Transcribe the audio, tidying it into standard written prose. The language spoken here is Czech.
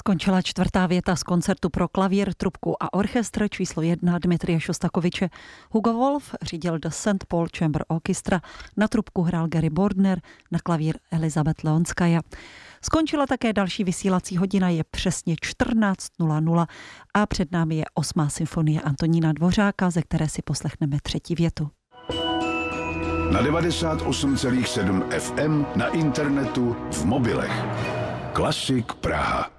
Skončila čtvrtá věta z koncertu pro klavír, trubku a orchestr číslo 1 Dmitrije Šostakoviče. Hugo Wolf řídil The St. Paul Chamber Orchestra, na trubku hrál Gary Bordner, na klavír Elizabeth Leonskaja. Skončila také další vysílací hodina, je přesně 14:00 a před námi je 8. symfonie Antonína Dvořáka, ze které si poslechneme třetí větu. Na 98,7 FM, na internetu, v mobilech. Klasik Praha.